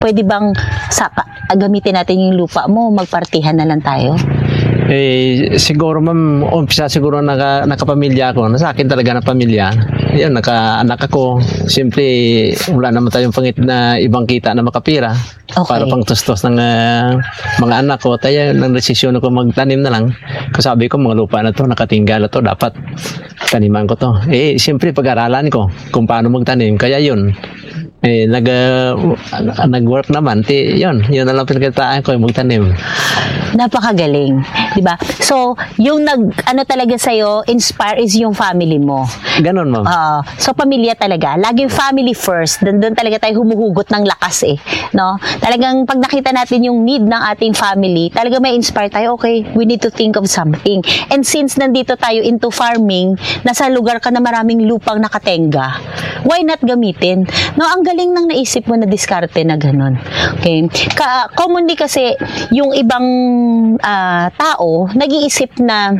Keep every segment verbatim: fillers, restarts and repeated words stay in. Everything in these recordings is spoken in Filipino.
pwede bang sa, gamitin natin yung lupa mo, magpartihan na lang tayo? Eh, siguro ma'am, umpisa siguro naka, nakapamilya ako. Nasa akin talaga na pamilya. Yan, naka-anak ako. Siyempre, wala naman tayong pangit na ibang kita na makapira. Okay. Para pang tustos ng uh, mga anak ko. Kaya nang desisyon ako magtanim na lang. Kasi sabi ko, mga lupa na to, nakatinggal na to, dapat taniman ko to. Eh, siyempre, pag-aralan ko kung paano magtanim. Kaya yun, eh, nag, uh, nag-work naman. Ti, yun, yun na lang pinagkataan ko, yung magtanim. Napakagaling, 'di ba? So, yung nag ano talaga sa inspire is yung family mo. Ganon, ma'am. Uh, so pamilya talaga. Laging family first. Doon doon talaga tayo humuhugot ng lakas eh, no? Talagang pag nakita natin yung need ng ating family, talaga may inspire tayo, okay, we need to think of something. And since nandito tayo into farming, nasa lugar ka na maraming lupang nakatenga, why not gamitin? No, ang galing ng naisip mo na diskarte na ganun. Okay? Ka commonly kasi yung ibang uh, tao nag-iisip na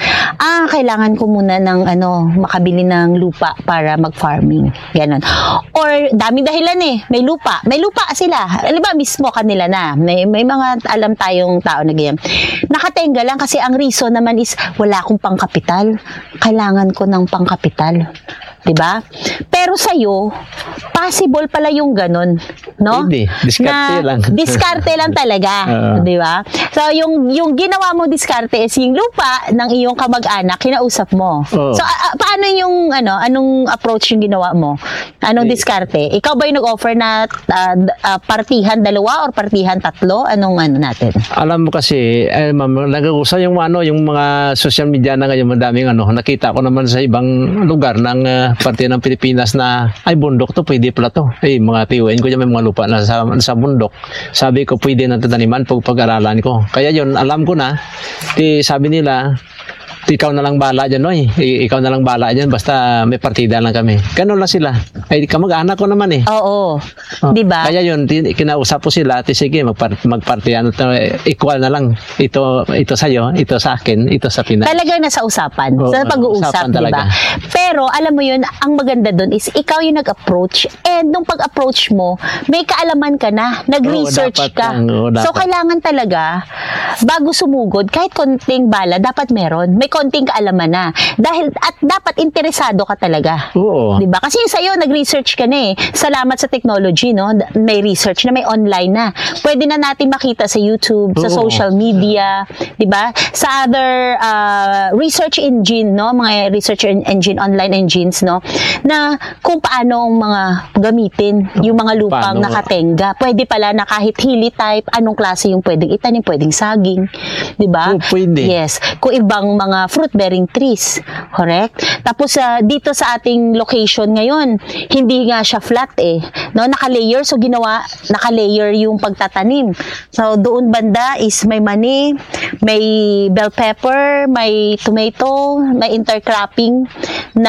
ah, kailangan ko muna ng ano, makabili ng lupa para mag-farming. Ganon. Or daming dahilan eh. May lupa. May lupa sila. Alam ba, mismo kanila na. May, may mga alam tayong tao na ganyan. Nakatenga lang kasi ang reason naman is wala akong pangkapital. Kailangan ko ng pangkapital. Diba? Pero sa'yo, possible pala yung ganun. No? Hindi. Diskarte lang. Diskarte lang talaga. Uh. Diba? So, yung, yung ginawa mo diskarte is yung lupa ng iyong kamag-anak, kinausap mo. Uh. So, uh, paano yung, ano, anong approach yung ginawa mo? Anong diskarte? Ikaw ba yung nag-offer na uh, uh, partihan dalawa or partihan tatlo? Anong ano natin? Alam mo kasi, eh, ma'am, nag-uusap yung, ano, yung mga social media na ngayon, madaming ano, nakita ko naman sa ibang lugar ng uh, parte ng Pilipinas na ay bundok to, pwede pala to. Eh, mga tiyuin ko dyan, may mga lupa na sa, sa bundok. Sabi ko, pwede na taniman pag pag-aralan ko. Kaya yun, alam ko na, di, sabi nila, ikaw na lang bala dyan, oy. I- ikaw na lang bala dyan, basta may partida lang kami. Ganun lang sila. Ay, kamag-anak ko naman eh. Oo. Oh. Diba? Kaya yun, kinausap ko sila, at sige, magpar- magpartiyan. Equal na lang. Ito, ito sa'yo, ito sa akin, ito sa Pinas. Talagang nasa usapan. Oh, sa pag-uusap, diba? Pero, alam mo yun, ang maganda dun is, ikaw yung nag-approach. And nung pag-approach mo, may kaalaman ka na. Nag-research oh, dapat, ka. oh, so, kailangan talaga, bago sumugod, kahit konting bala, dapat meron. May konting kaalaman na. Dahil, at dapat interesado ka talaga. Oo. Diba? Kasi yung sa'yo, nag-research ka na eh. Salamat sa technology, no? May research na, may online na. Pwede na natin makita sa YouTube, Oo. sa social media, diba? Sa other uh, research engine, no? Mga research engine, online engines, no? Na kung paano mga gamitin yung mga lupang paano? Nakatenga. Pwede pala na kahit hilly type, anong klase yung pwedeng itanim, pwedeng saging. Diba? Oh, pwede. Yes. Kung ibang mga fruit-bearing trees. Correct? Tapos, uh, dito sa ating location ngayon, hindi nga siya flat eh. No? Naka-layer. So, ginawa, naka-layer yung pagtatanim. So, doon banda is may mani, may bell pepper, may tomato, may intercropping na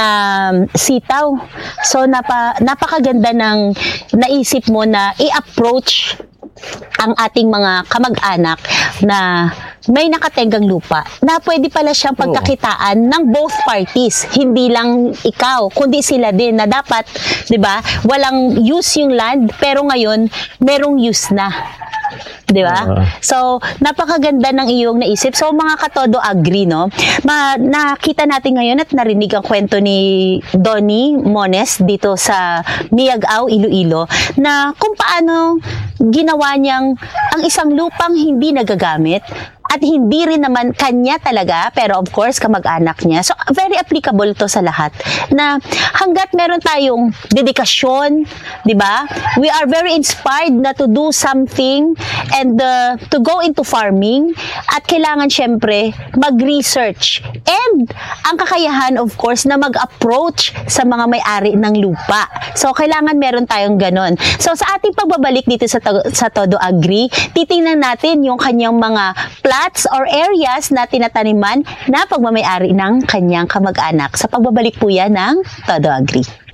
sitaw. So, napa, napakaganda ng naisip mo na i-approach ang ating mga kamag-anak na may nakatengang lupa na pwede pala siyang pagkakitaan ng both parties. Hindi lang ikaw, kundi sila din na dapat, 'di ba? Walang use yung land pero ngayon merong use na. 'Di ba? Uh, so, napakaganda ng iyong naisip. So, mga katodo agree, no? Ma nakita natin ngayon at narinig ang kwento ni Donnie Mones dito sa Miagao, Iloilo, na kung paano ginawa niyang ang isang lupang hindi nagagamit at hindi rin naman kanya talaga, pero of course, kamag-anak niya. So, very applicable to sa lahat. Na hanggat meron tayong dedikasyon, di ba? We are very inspired na to do something and uh, to go into farming. At kailangan syempre mag-research. And ang kakayahan, of course, na mag-approach sa mga may-ari ng lupa. So, kailangan meron tayong ganon. So, sa ating pagbabalik dito sa, sa Todo Agri, titingnan natin yung kanyang mga plots or areas na tinataniman na pagmamay-ari ng kanyang kamag-anak. Sa pagbabalik po yan ng Todo Agri.